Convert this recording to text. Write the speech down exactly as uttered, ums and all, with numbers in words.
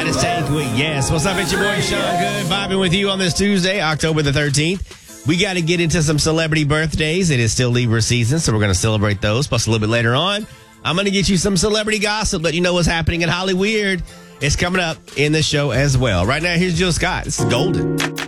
That is Tank Week. Yes. What's up? It's your boy Sean Good, vibing with you on this Tuesday, October the thirteenth. We got to get into some celebrity birthdays. It is still Libra season, so we're going to celebrate those. Plus, a little bit later on, I'm going to get you some celebrity gossip, let you know what's happening in Hollyweird. It's coming up in the show as well. Right now, here's Jill Scott. This is Golden.